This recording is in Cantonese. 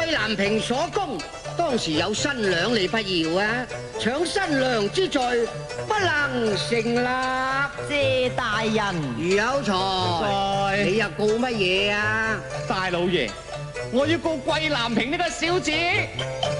桂南平所供，當時有新娘你不要啊，搶新娘之罪不能成立。 謝大人， 余有才，你又告乜嘢啊？ 大老爺，我要告桂南平呢個小子。